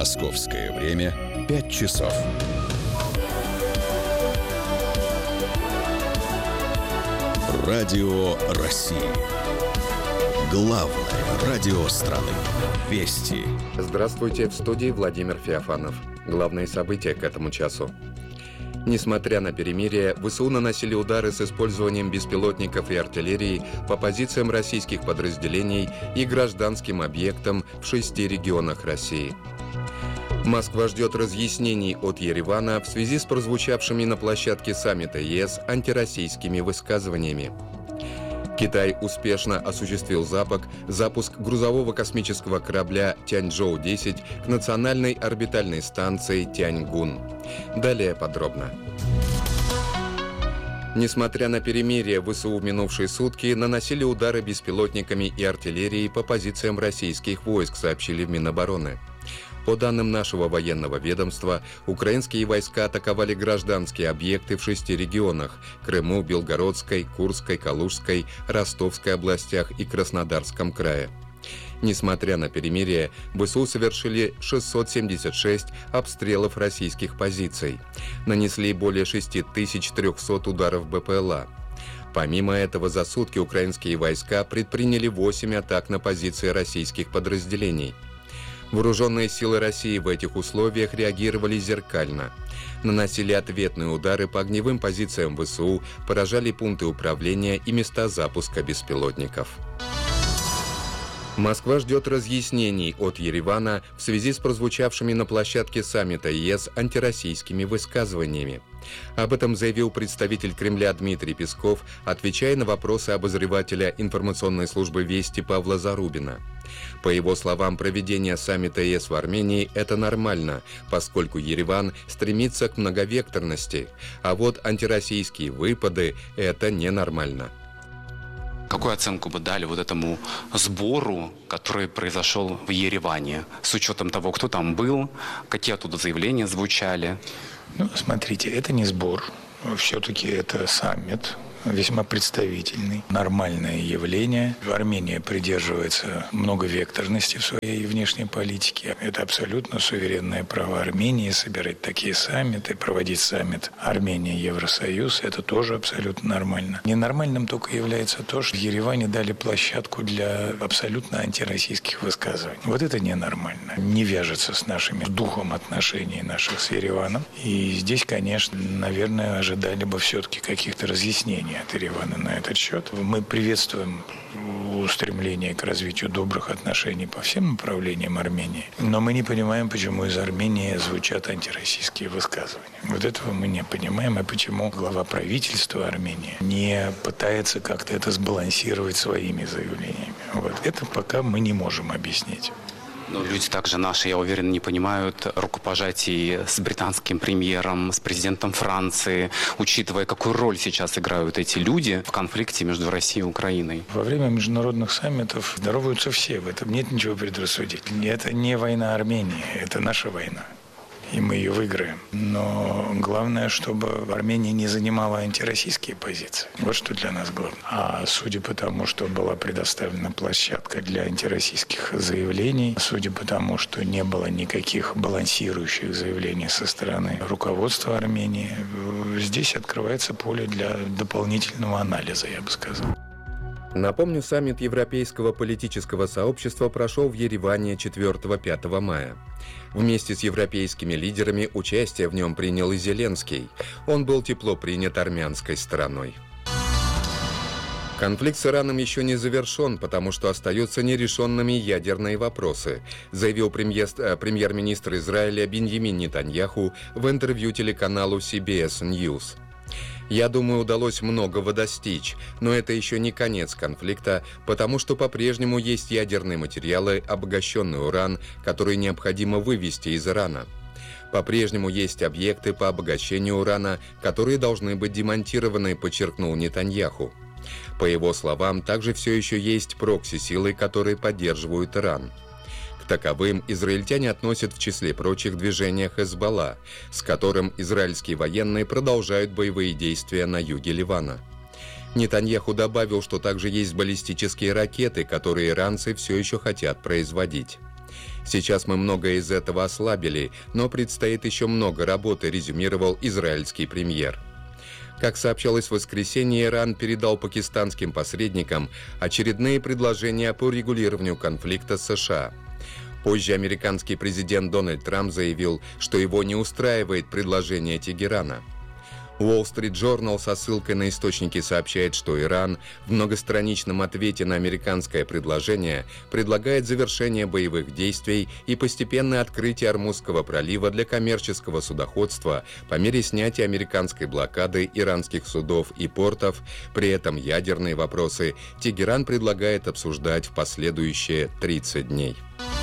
Московское время 5 часов. Радио России. Главное радио страны. Вести. Здравствуйте, в студии Владимир Феофанов. Главные события к этому часу. Несмотря на перемирие, ВСУ наносили удары с использованием беспилотников и артиллерии по позициям российских подразделений и гражданским объектам в 6 регионах России. Москва ждет разъяснений от Еревана в связи с прозвучавшими на площадке саммита ЕС антироссийскими высказываниями. Китай успешно осуществил запуск грузового космического корабля Тяньчжоу-10 к национальной орбитальной станции Тяньгун. Далее подробно. Несмотря на перемирие, ВСУ в минувшие сутки наносили удары беспилотниками и артиллерией по позициям российских войск, сообщили в Минобороны. По данным нашего военного ведомства, украинские войска атаковали гражданские объекты в 6 регионах – Крыму, Белгородской, Курской, Калужской, Ростовской областях и Краснодарском крае. Несмотря на перемирие, ВСУ совершили 676 обстрелов российских позиций. Нанесли более 6300 ударов БПЛА. Помимо этого, за сутки украинские войска предприняли 8 атак на позиции российских подразделений. Вооруженные силы России в этих условиях реагировали зеркально. Наносили ответные удары по огневым позициям ВСУ, поражали пункты управления и места запуска беспилотников. Москва ждет разъяснений от Еревана в связи с прозвучавшими на площадке саммита ЕС антироссийскими высказываниями. Об этом заявил представитель Кремля Дмитрий Песков, отвечая на вопросы обозревателя информационной службы «Вести» Павла Зарубина. По его словам, проведение саммита ЕС в Армении – это нормально, поскольку Ереван стремится к многовекторности, а вот антироссийские выпады – это ненормально. Какую оценку бы дали вот этому сбору, который произошел в Ереване, с учетом того, кто там был, какие оттуда заявления звучали? Смотрите, это не сбор, все-таки это саммит. Весьма представительный, нормальное явление. Армения придерживается многовекторности в своей внешней политике. Это абсолютно суверенное право Армении собирать такие саммиты, проводить саммит Армения-Евросоюз. Это тоже абсолютно нормально. Ненормальным только является то, что в Ереване дали площадку для абсолютно антироссийских высказываний. Вот это ненормально. Не вяжется с нашим духом отношений наших с Ереваном. И здесь, конечно, наверное, ожидали бы все-таки каких-то разъяснений от Еревана на этот счет. Мы приветствуем устремление к развитию добрых отношений по всем направлениям Армении, но мы не понимаем, почему из Армении звучат антироссийские высказывания. Вот этого мы не понимаем, и почему глава правительства Армении не пытается как-то это сбалансировать своими заявлениями. Вот это пока мы не можем объяснить. Но люди также наши, я уверен, не понимают рукопожатий с британским премьером, с президентом Франции, учитывая, какую роль сейчас играют эти люди в конфликте между Россией и Украиной. Во время международных саммитов здороваются все, в этом нет ничего предрассудительного. Это не война Армении, это наша война. И мы ее выиграем. Но главное, чтобы Армения не занимала антироссийские позиции. Вот что для нас главное. А судя по тому, что была предоставлена площадка для антироссийских заявлений, судя по тому, что не было никаких балансирующих заявлений со стороны руководства Армении, здесь открывается поле для дополнительного анализа, я бы сказал. Напомню, саммит Европейского политического сообщества прошел в Ереване 4-5 мая. Вместе с европейскими лидерами участие в нем принял и Зеленский. Он был тепло принят армянской стороной. Конфликт с Ираном еще не завершен, потому что остаются нерешенными ядерные вопросы, заявил премьер-министр Израиля Биньямин Нетаньяху в интервью телеканалу CBS News. «Я думаю, удалось многого достичь, но это еще не конец конфликта, потому что по-прежнему есть ядерные материалы, обогащенный уран, который необходимо вывести из Ирана. По-прежнему есть объекты по обогащению урана, которые должны быть демонтированы», подчеркнул Нетаньяху. По его словам, также все еще есть прокси-силы, которые поддерживают Иран. К таковым израильтяне относят в числе прочих движение Хезболла, с которым израильские военные продолжают боевые действия на юге Ливана. Нетаньяху добавил, что также есть баллистические ракеты, которые иранцы все еще хотят производить. Сейчас мы многое из этого ослабили, но предстоит еще много работы, резюмировал израильский премьер. Как сообщалось в воскресенье, Иран передал пакистанским посредникам очередные предложения по регулированию конфликта с США. Позже американский президент Дональд Трамп заявил, что его не устраивает предложение Тегерана. Wall Street Journal со ссылкой на источники сообщает, что Иран в многостраничном ответе на американское предложение предлагает завершение боевых действий и постепенное открытие Ормузского пролива для коммерческого судоходства по мере снятия американской блокады иранских судов и портов. При этом ядерные вопросы Тегеран предлагает обсуждать в последующие 30 дней.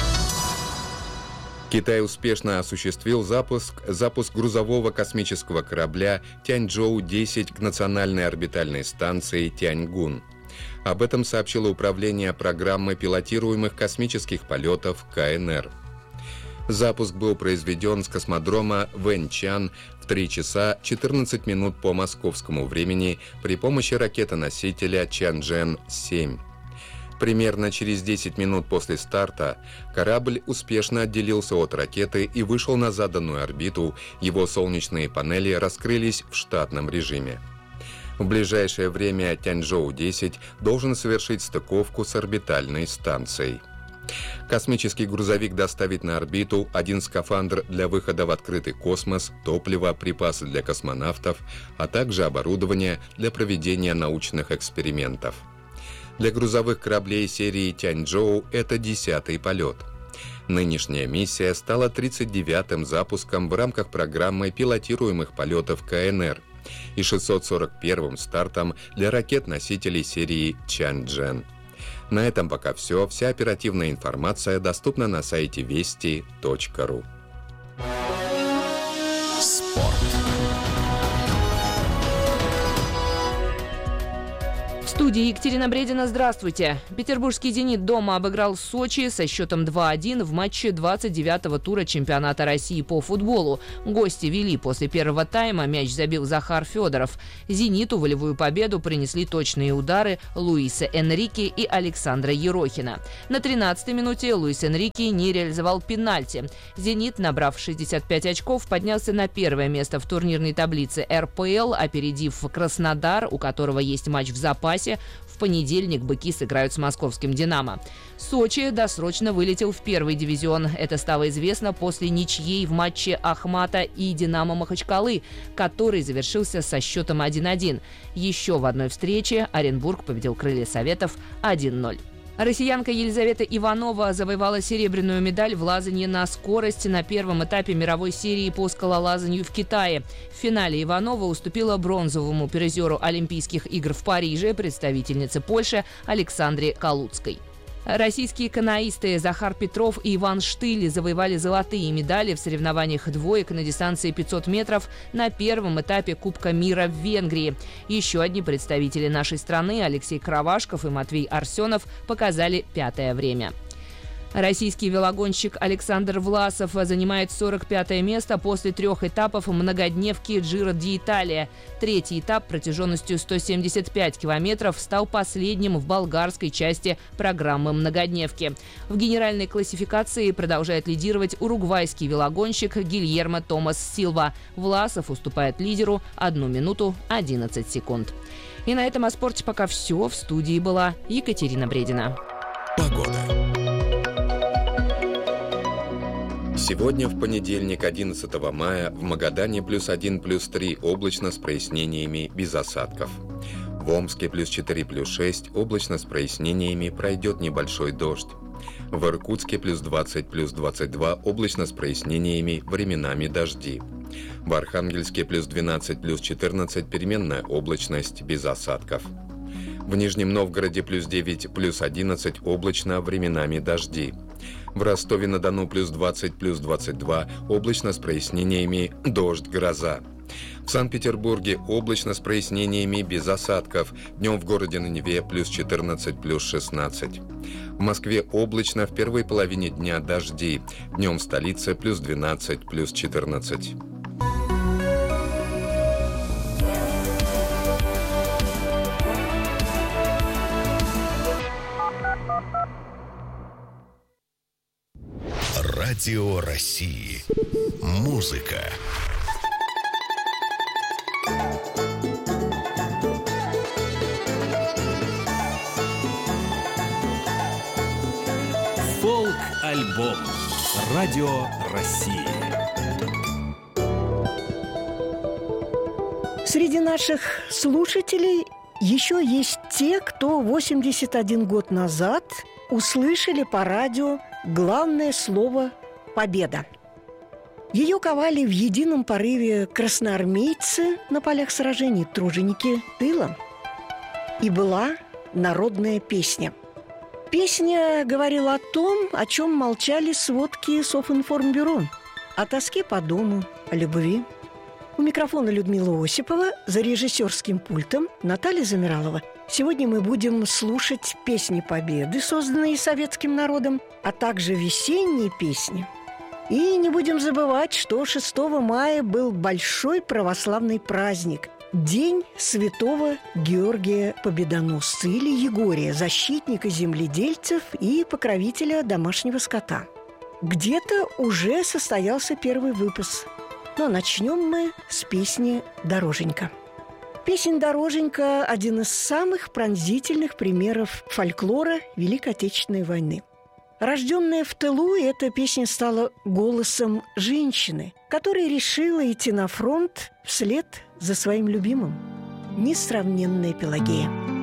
Китай успешно осуществил запуск грузового космического корабля Тяньчжоу-10 к национальной орбитальной станции Тяньгун. Об этом сообщило Управление программы пилотируемых космических полетов КНР. Запуск был произведен с космодрома Вэньчан в 3 часа 14 минут по московскому времени при помощи ракетоносителя Чанчжэн-7. Примерно через 10 минут после старта корабль успешно отделился от ракеты и вышел на заданную орбиту, его солнечные панели раскрылись в штатном режиме. В ближайшее время Тяньчжоу-10 должен совершить стыковку с орбитальной станцией. Космический грузовик доставит на орбиту один скафандр для выхода в открытый космос, топливо, припасы для космонавтов, а также оборудование для проведения научных экспериментов. Для грузовых кораблей серии Тяньчжоу это 10-й полет. Нынешняя миссия стала 39-м запуском в рамках программы пилотируемых полетов КНР и 641-м стартом для ракет-носителей серии Чанчжэн. На этом пока все. Вся оперативная информация доступна на сайте вести.ру. Спорт. В студии Екатерина Бредина. Здравствуйте. Петербургский «Зенит» дома обыграл Сочи со счетом 2-1 в матче 29-го тура чемпионата России по футболу. Гости вели после первого тайма, мяч забил Захар Федоров. «Зениту» волевую победу принесли точные удары Луиса Энрике и Александра Ерохина. На 13-й минуте Луис Энрике не реализовал пенальти. «Зенит», набрав 65 очков, поднялся на первое место в турнирной таблице РПЛ, опередив Краснодар, у которого есть матч в запасе. В понедельник быки сыграют с московским «Динамо». Сочи досрочно вылетел в первый дивизион. Это стало известно после ничьей в матче Ахмата и «Динамо» Махачкалы, который завершился со счетом 1-1. Еще в одной встрече Оренбург победил «Крылья Советов» 1-0. Россиянка Елизавета Иванова завоевала серебряную медаль в лазанье на скорость на первом этапе мировой серии по скалолазанию в Китае. В финале Иванова уступила бронзовому призеру Олимпийских игр в Париже, представительнице Польши Александре Калуцкой. Российские каноисты Захар Петров и Иван Штыль завоевали золотые медали в соревнованиях двоек на дистанции 500 метров на первом этапе Кубка мира в Венгрии. Еще одни представители нашей страны, Алексей Кравашков и Матвей Арсенов, показали 5-е время. Российский велогонщик Александр Власов занимает 45-е место после 3 этапов многодневки Giro d'Italia. Третий этап протяженностью 175 километров стал последним в болгарской части программы многодневки. В генеральной классификации продолжает лидировать уругвайский велогонщик Гильермо Томас Силва. Власов уступает лидеру 1 минуту 11 секунд. И на этом о спорте пока все. В студии была Екатерина Бредина. Погода. Сегодня, в понедельник, 11 мая, в Магадане +1, +3, облачно с прояснениями, без осадков. В Омске +4, +6, облачно с прояснениями, пройдет небольшой дождь. В Иркутске +20, +22, облачно с прояснениями, временами дожди. В Архангельске +12, +14, переменная облачность, без осадков. В Нижнем Новгороде +9, +11, облачно, временами дожди. В Ростове-на-Дону +20, +22, облачно с прояснениями, дождь, гроза. В Санкт-Петербурге облачно с прояснениями, без осадков. Днем в городе на Неве +14, +16. В Москве облачно, в первой половине дня дожди. Днем в столице +12, +14. Радио России. Музыка. Фолк-альбом. Радио России. Среди наших слушателей еще есть те, кто 81 год назад услышали по радио главное слово «победа». Ее ковали в едином порыве красноармейцы на полях сражений, труженики тыла. И была народная песня. Песня говорила о том, о чем молчали сводки Софинформбюро. О тоске по дому, о любви. У микрофона Людмила Осипова, за режиссерским пультом Наталья Замиралова. Сегодня мы будем слушать песни Победы, созданные советским народом, а также весенние песни. И не будем забывать, что 6 мая был большой православный праздник – День святого Георгия Победоносца или Егория, защитника земледельцев и покровителя домашнего скота. Где-то уже состоялся первый выпас. Но начнем мы с песни «Дороженька». Песня «Дороженька» – один из самых пронзительных примеров фольклора Великой Отечественной войны. Рожденная в тылу, эта песня стала голосом женщины, которая решила идти на фронт вслед за своим любимым. Несравненная Пелагея.